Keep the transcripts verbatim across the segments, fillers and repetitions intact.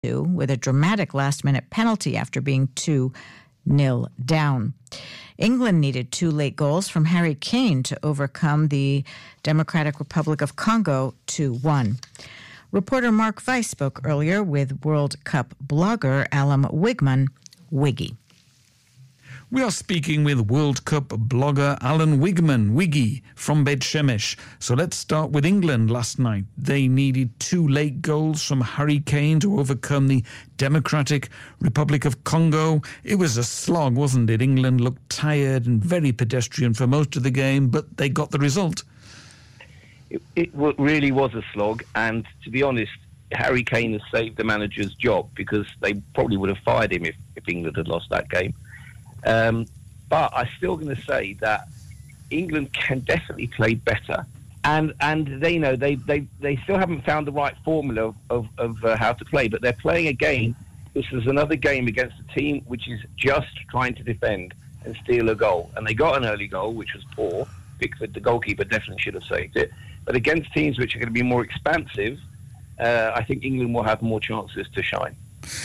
with a dramatic last-minute penalty after being two nil down. England needed two late goals from Harry Kane to overcome the Democratic Republic of Congo two one. Reporter Mark Weiss spoke earlier with World Cup blogger Alan Wigman, Wiggy. We are speaking with World Cup blogger Alan Wigman, Wiggy, from Beit Shemesh. So let's start with England last night. They needed two late goals from Harry Kane to overcome the Democratic Republic of Congo. It was a slog, wasn't it? England looked tired and very pedestrian for most of the game, but they got the result. It, it really was a slog, and to be honest, Harry Kane has saved the manager's job, because they probably would have fired him if, if England had lost that game. Um, but I'm still going to say that England can definitely play better, and and they know they they, they still haven't found the right formula of of, of uh, how to play. But they're playing a game. This is another game against a team which is just trying to defend and steal a goal, and they got an early goal which was poor. Pickford, the goalkeeper, definitely should have saved it. But against teams which are going to be more expansive, uh, I think England will have more chances to shine.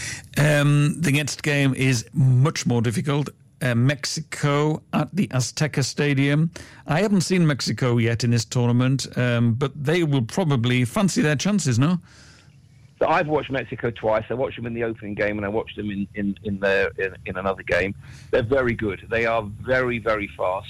Um, the next game is much more difficult. Uh, Mexico at the Azteca Stadium. I haven't seen Mexico yet in this tournament, um, but they will probably fancy their chances, no? So I've watched Mexico twice. I watched them in the opening game, and I watched them in in in, their, in, in another game. They're very good. They are very very fast.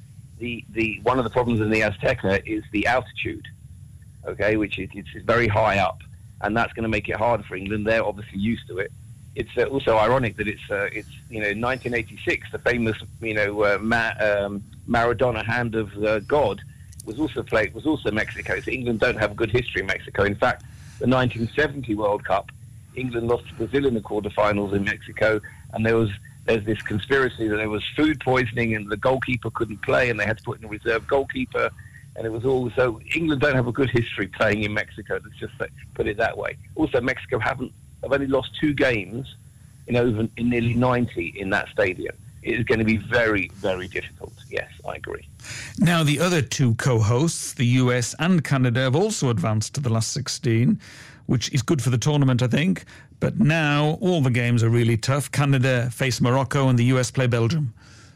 The the one of the problems in the Azteca is the altitude, okay, which is it's very high up, and that's going to make it harder for England. They're obviously used to it. It's uh, also ironic that it's uh, it's you know nineteen eighty-six, the famous you know uh, Ma- um, Maradona hand of uh, God was also played was also Mexico. So England don't have a good history in Mexico. In fact, the nineteen seventy World Cup, England lost to Brazil in the quarterfinals in Mexico, and there was there's this conspiracy that there was food poisoning and the goalkeeper couldn't play, and they had to put in a reserve goalkeeper, and it was all so England don't have a good history playing in Mexico. Let's just put it that way. Also, Mexico haven't. I've only lost two games in over in nearly ninety in that stadium. It is going to be very, very difficult. Yes, I agree. Now, the other two co-hosts, the U S and Canada, have also advanced to the last sixteen, which is good for the tournament, I think. But now all the games are really tough. Canada face Morocco and the U S play Belgium.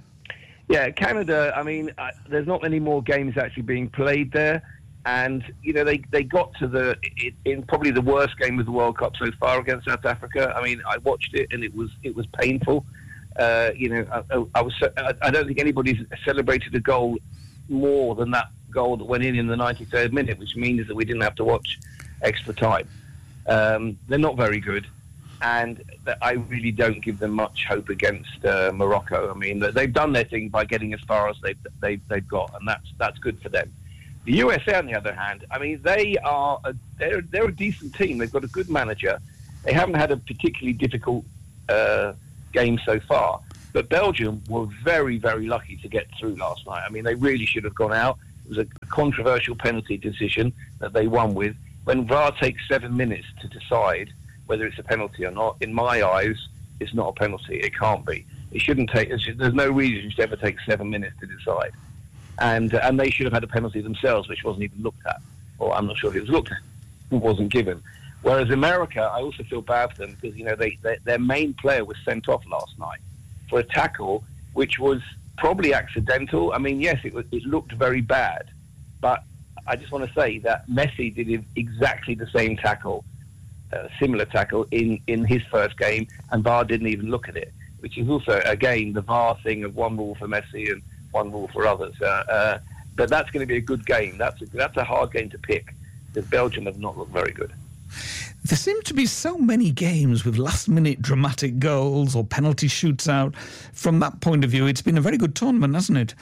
Yeah, Canada, I mean, uh, there's not many more games actually being played there. And, you know, they, they got to the, it, in probably the worst game of the World Cup so far against South Africa. I mean, I watched it and it was it was painful. Uh, you know, I, I was I don't think anybody's celebrated a goal more than that goal that went in in the ninety-third minute, which means that we didn't have to watch extra time. Um, they're not very good. And I really don't give them much hope against uh, Morocco. I mean, they've done their thing by getting as far as they've, they've, they've got, and that's that's good for them. The U S A, on the other hand, I mean, they are a, they're they're a decent team. They've got a good manager. They haven't had a particularly difficult uh, game so far. But Belgium were very, very lucky to get through last night. I mean, they really should have gone out. It was a controversial penalty decision that they won with. When V A R takes seven minutes to decide whether it's a penalty or not, in my eyes, it's not a penalty. It can't be. It shouldn't take. There's no reason it should ever take seven minutes to decide. And uh, and they should have had a penalty themselves, which wasn't even looked at. Or I'm not sure if it was looked at. It wasn't given. Whereas America, I also feel bad for them because, you know, they, they their main player was sent off last night for a tackle, which was probably accidental. I mean, yes, it was, it looked very bad. But I just want to say that Messi did exactly the same tackle, uh, similar tackle, in, in his first game, and V A R didn't even look at it, which is also, again, the V A R thing of one rule for Messi and one rule for others. Uh, uh, but that's going to be a good game. That's a, that's a hard game to pick, because Belgium have not looked very good. There seem to be so many games with last-minute dramatic goals or penalty shoots out. From that point of view, it's been a very good tournament, hasn't it?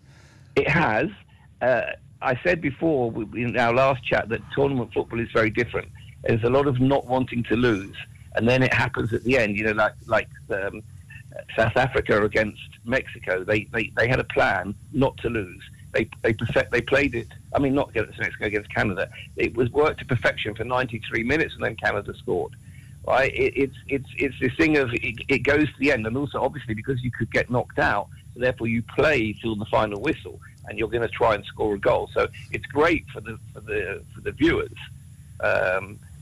It has. Uh, I said before in our last chat that tournament football is very different. There's a lot of not wanting to lose, and then it happens at the end. You know, like like um, South Africa against Mexico, they, they, they had a plan not to lose. They they perfect, they played it. I mean, not against Mexico, against Canada. It was worked to perfection for ninety-three minutes, and then Canada scored. Right? It, it's it's it's this thing of it, it goes to the end, and also obviously because you could get knocked out, so therefore you play till the final whistle, and you're going to try and score a goal. So it's great for the for the for the viewers. Um,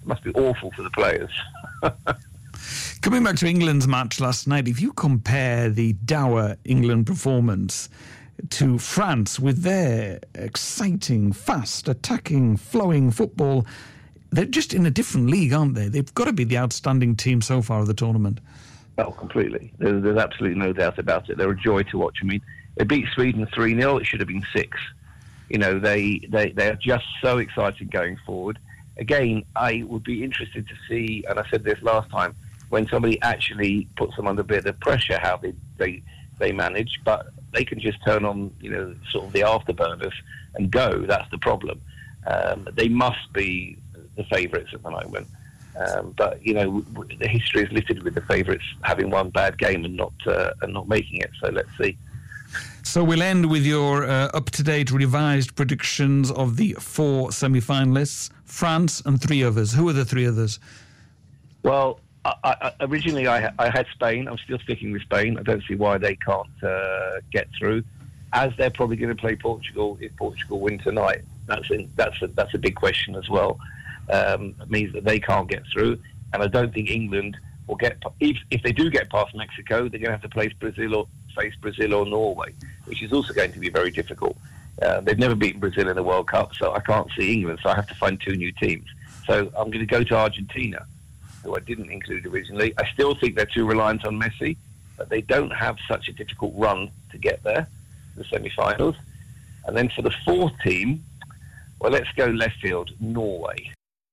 It must be awful for the players. Coming back to England's match last night, if you compare the dour England performance to France with their exciting, fast, attacking, flowing football, they're just in a different league, aren't they? They've got to be the outstanding team so far of the tournament. Oh, completely. There's, there's absolutely no doubt about it. They're a joy to watch. I mean, they beat Sweden three nil. It should have been six. You know, they, they, they are just so exciting going forward. Again, I would be interested to see, and I said this last time, when somebody actually puts them under a bit of pressure, how they, they, they manage. But they can just turn on, you know, sort of the afterburners and go. That's the problem. Um, they must be the favourites at the moment. Um, but, you know, w- the history is littered with the favourites having one bad game and not uh, and not making it. So let's see. So we'll end with your uh, up-to-date revised predictions of the four semi-finalists, France and three others. Who are the three others? Well, I, I, originally I, I had Spain. I'm still sticking with Spain. I don't see why they can't uh, get through, as they're probably going to play Portugal if Portugal win tonight. That's in, that's a, that's a big question as well. Um, it means that they can't get through, and I don't think England will get. If, if they do get past Mexico, they're going to have to play Brazil or face Brazil or Norway, which is also going to be very difficult. Uh, they've never beaten Brazil in the World Cup, so I can't see England. So I have to find two new teams. So I'm going to go to Argentina, who I didn't include originally. I still think they're too reliant on Messi, but they don't have such a difficult run to get there, the semi-finals. And then for the fourth team, well, let's go left field, Norway.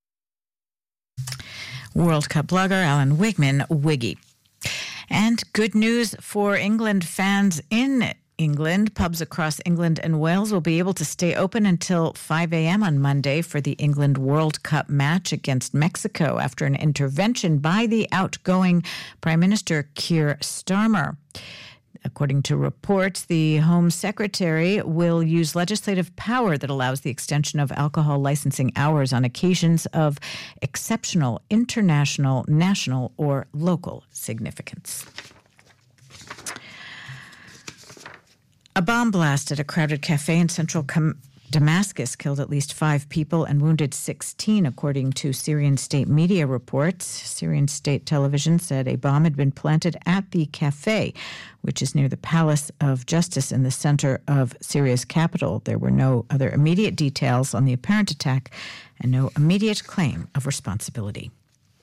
World Cup blogger Alan Wigman, Wiggy. And good news for England fans in England. Pubs across England and Wales will be able to stay open until five a.m. on Monday for the England World Cup match against Mexico after an intervention by the outgoing Prime Minister Keir Starmer. According to reports, the Home Secretary will use legislative power that allows the extension of alcohol licensing hours on occasions of exceptional international, national, or local significance. A bomb blast at a crowded cafe in central Com- Damascus killed at least five people and wounded sixteen, according to Syrian state media reports. Syrian state television said a bomb had been planted at the cafe, which is near the Palace of Justice in the center of Syria's capital. There were no other immediate details on the apparent attack and no immediate claim of responsibility.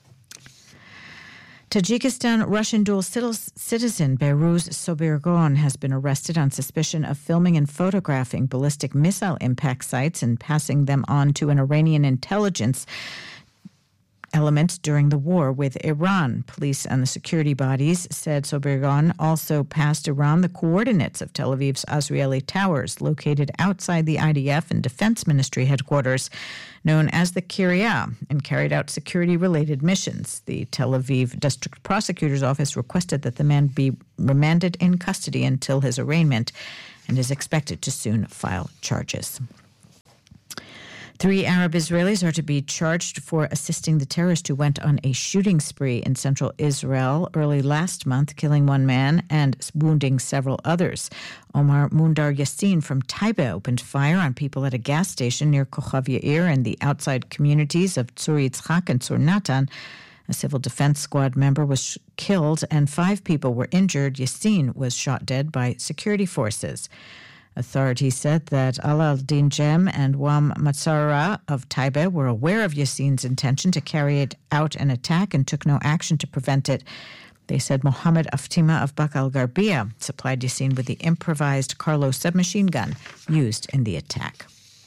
Tajikistan Russian dual citizen Behruz Sobirgon has been arrested on suspicion of filming and photographing ballistic missile impact sites and passing them on to an Iranian intelligence element during the war with Iran. Police and the security bodies said Sobirgon also passed Iran the coordinates of Tel Aviv's Azrieli Towers, located outside the I D F and Defense Ministry headquarters, known as the Kiryat, and carried out security-related missions. The Tel Aviv District Prosecutor's Office requested that the man be remanded in custody until his arraignment and is expected to soon file charges. Three Arab Israelis are to be charged for assisting the terrorist who went on a shooting spree in central Israel early last month, killing one man and wounding several others. Omar Mundar Yassin from Taiba opened fire on people at a gas station near Kochav Yair and the outside communities of Tzur Yitzchak and Tzur Natan. A civil defense squad member was killed and five people were injured. Yassin was shot dead by security forces. Authorities said that Ala al-Din Jem and Wam Matsara of Taiba were aware of Yassin's intention to carry out an attack and took no action to prevent it. They said Mohammed Aftima of Bak al-Gharbiya supplied Yassin with the improvised Carlo submachine gun used in the attack.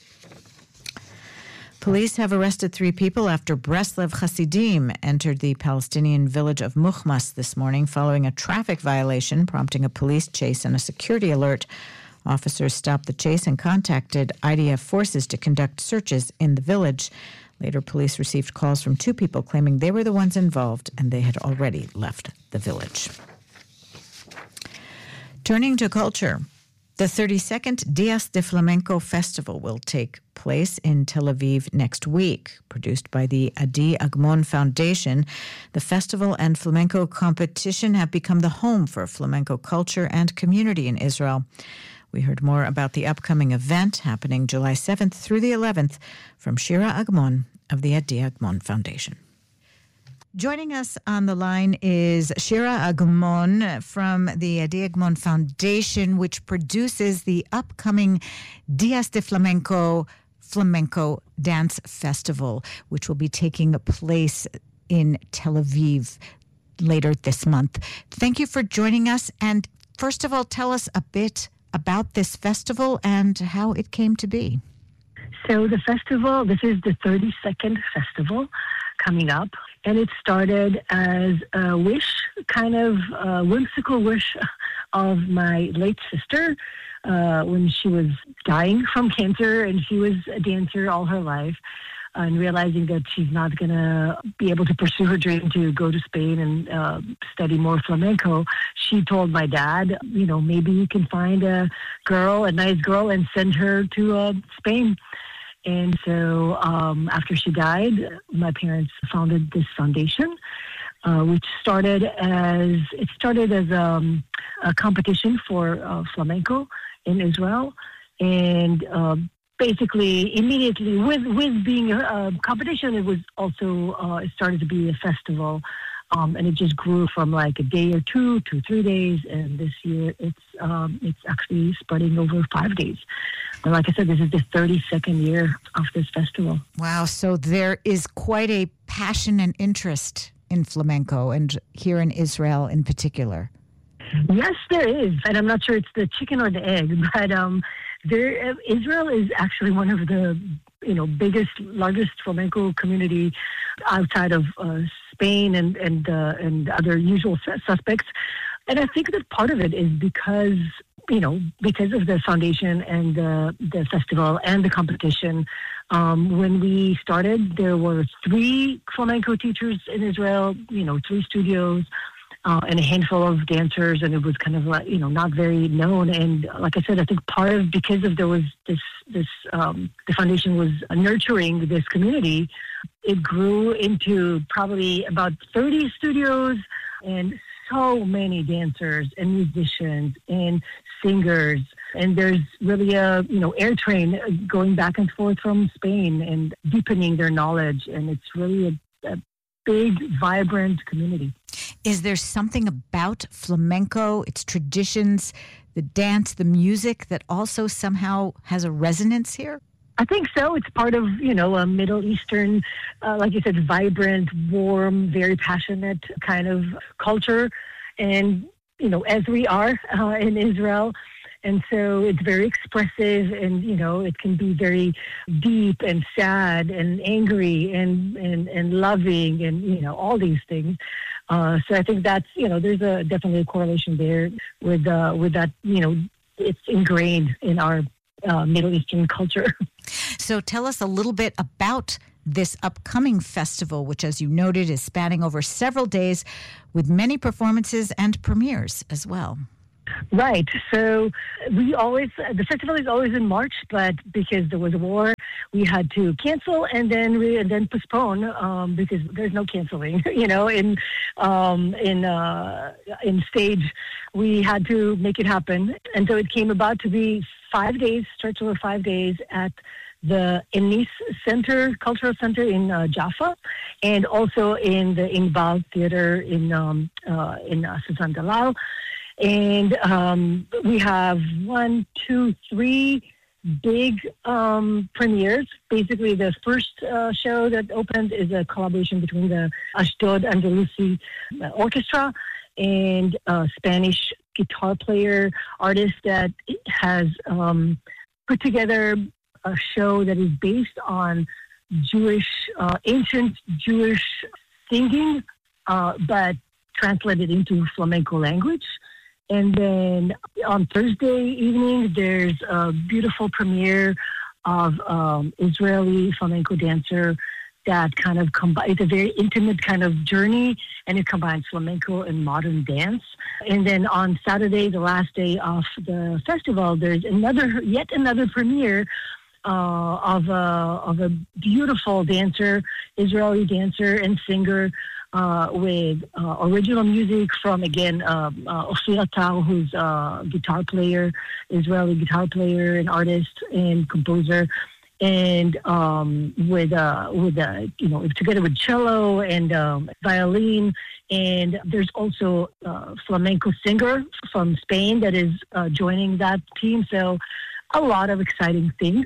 Police have arrested three people after Breslev Hasidim entered the Palestinian village of Mukhmas this morning following a traffic violation, prompting a police chase and a security alert. Officers stopped the chase and contacted I D F forces to conduct searches in the village. Later, police received calls from two people claiming they were the ones involved and they had already left the village. Turning to culture, the thirty-second Dias de Flamenco Festival will take place in Tel Aviv next week. Produced by the Adi Agmon Foundation, the festival and flamenco competition have become the home for flamenco culture and community in Israel. We heard more about the upcoming event happening July seventh through the eleventh from Shira Agmon of the Adi Agmon Foundation. Joining us on the line is Shira Agmon from the Adi Agmon Foundation, which produces the upcoming Dias de Flamenco Flamenco Dance Festival, which will be taking place in Tel Aviv later this month. Thank you for joining us. And first of all, tell us a bit about this festival and how it came to be. So the festival, this is the thirty-second festival coming up, and it started as a wish, kind of a whimsical wish of my late sister uh, when she was dying from cancer, and she was a dancer all her life. And realizing that she's not going to be able to pursue her dream to go to Spain and uh, study more flamenco, she told my dad, you know, maybe you can find a girl, a nice girl, and send her to uh, Spain. And so um, after she died, my parents founded this foundation, uh, which started as, it started as um, a competition for uh, flamenco in Israel. And um, basically, immediately, with, with being a, a competition, it was also, uh, it started to be a festival. Um, and it just grew from like a day or two to three days. And this year, it's um, it's actually spreading over five days. And like I said, this is the thirty-second year of this festival. Wow. So there is quite a passion and interest in flamenco, and here in Israel in particular. Yes, there is. And I'm not sure it's the chicken or the egg, but um, there, Israel is actually one of the you know biggest, largest flamenco community outside of uh, Spain and and uh, and other usual suspects. And I think that part of it is because you know because of the foundation and the the festival and the competition. Um, when we started, there were three flamenco teachers in Israel. You know, three studios. Uh, and a handful of dancers, and it was kind of like, you know, not very known. And like I said, I think part of, because of there was this, this um, the foundation was nurturing this community, it grew into probably about thirty studios and so many dancers and musicians and singers. And there's really a, you know, air train going back and forth from Spain and deepening their knowledge. And it's really a, a big, vibrant community. Is there something about flamenco, its traditions, the dance, the music that also somehow has a resonance here? I think so. It's part of, you know, a Middle Eastern, uh, like you said, vibrant, warm, very passionate kind of culture. And, you know, as we are uh, in Israel. And so it's very expressive, and, you know, it can be very deep and sad and angry and, and, and loving and, you know, all these things. Uh, so I think that's, you know, there's a definitely a correlation there with uh, with that, you know, it's ingrained in our uh, Middle Eastern culture. So tell us a little bit about this upcoming festival, which, as you noted, is spanning over several days with many performances and premieres as well. Right. So we always, the festival is always in March, but because there was a war, we had to cancel and then re, and then postpone um, because there's no canceling. You know, in um, in uh, in stage, we had to make it happen, and so it came about to be five days, stretch over five days at the Enis Center, Cultural Center in uh, Jaffa, and also in the Inbal Theater in um, uh, in uh, Suzanne Dalal. And um, we have one, two, three big um, premieres. Basically, the first uh, show that opened is a collaboration between the Ashdod Andalusi Orchestra and a Spanish guitar player, artist that has um, put together a show that is based on Jewish, uh, ancient Jewish singing, uh, but translated into flamenco language. And then on Thursday evening, there's a beautiful premiere of um, Israeli flamenco dancer that kind of combines, it's a very intimate kind of journey, and it combines flamenco and modern dance. And then on Saturday, the last day of the festival, there's another, yet another premiere uh, of, a, of a beautiful dancer, Israeli dancer and singer, Uh, with uh, original music from, again, uh, uh, Ophir Atar, who's a guitar player, Israeli guitar player and artist and composer, and um, with uh, with uh, you know together with cello and um, violin. And there's also a flamenco singer from Spain that is uh, joining that team. So a lot of exciting things.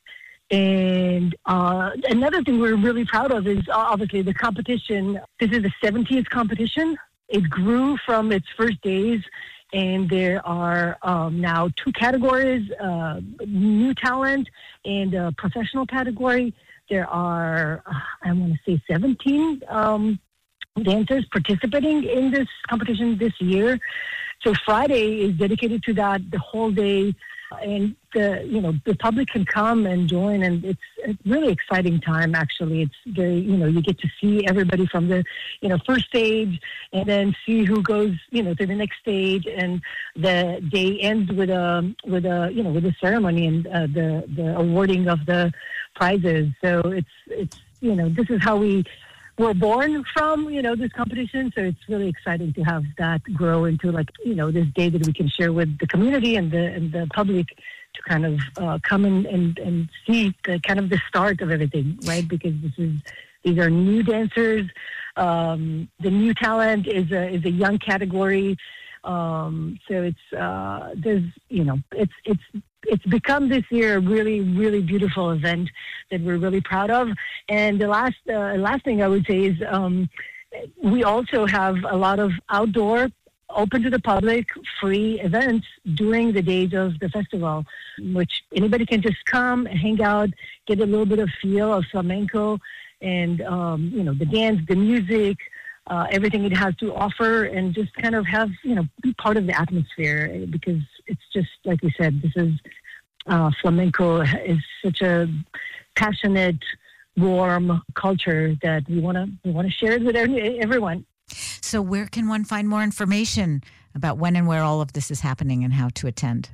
And uh, another thing we're really proud of is obviously the competition. This is the seventieth competition. It grew from its first days, and there are um, now two categories, uh, new talent and uh, professional category. There are, uh, I want to say seventeen um, dancers participating in this competition this year. So Friday is dedicated to that the whole day. And the you know the public can come and join, and it's a really exciting time. Actually, it's very you know you get to see everybody from the you know first stage, and then see who goes you know to the next stage, and the day ends with a with a you know with a ceremony and uh, the the awarding of the prizes. So it's it's you know this is how we were born from, you know, this competition. So it's really exciting to have that grow into like, you know, this day that we can share with the community and the and the public to kind of uh, come in and, and see the kind of the start of everything, right? Because this is these are new dancers. Um, the new talent is a is a young category. Um, so it's uh, there's you know it's it's it's become this year a really really beautiful event that we're really proud of. And the last uh, last thing I would say is um, we also have a lot of outdoor, open to the public, free events during the days of the festival, which anybody can just come, hang out, get a little bit of feel of flamenco, and um, you know the dance, the music. Uh, everything it has to offer, and just kind of have, you know, be part of the atmosphere, because it's just, like we said, this is, uh, flamenco is such a passionate, warm culture that we want to we want to share it with everyone. So where can one find more information about when and where all of this is happening and how to attend?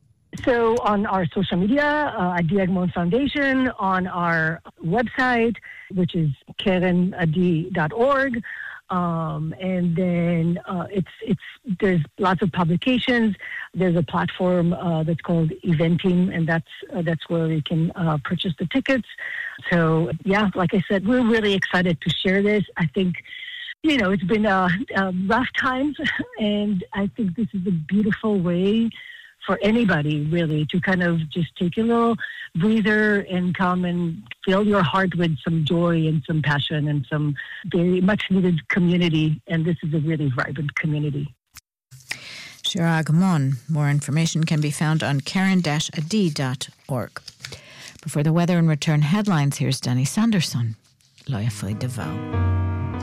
So on our social media, uh, Adi Agmon Foundation, on our website, which is keren adi dot org. Um, and then uh, it's it's there's lots of publications. There's a platform uh, that's called Eventim, and that's uh, that's where you can uh, purchase the tickets. So yeah, like I said, we're really excited to share this. I think you know it's been uh, uh, rough times, and I think this is a beautiful way for anybody really to kind of just take a little breather and come and fill your heart with some joy and some passion and some very much needed community. And this is a really vibrant community. Shira Agmon. More information can be found on keren dash adi dot org. Before the weather and return headlines, here's Danny Sanderson. Lo Yafli Devo.